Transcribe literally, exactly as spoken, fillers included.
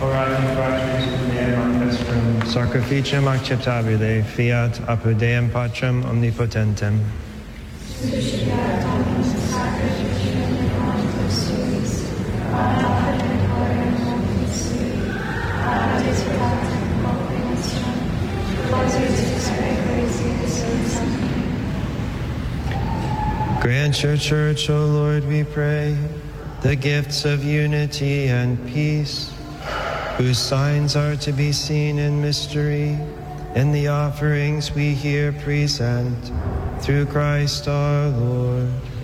Oratum Patris ut meam ac vestrum, sacrificium acceptabile, fiat apud Deum Patrem omnipotentem. Suscitat omnes sacrificium demonitus suis, ad opere gloriam mortis sui, ad discipulatum corporationem, quaesitis ecclesias sancti. Grant your church, O Lord, we pray, the gifts of unity and peace, whose signs are to be seen in mystery, in the offerings we here present, through Christ our Lord.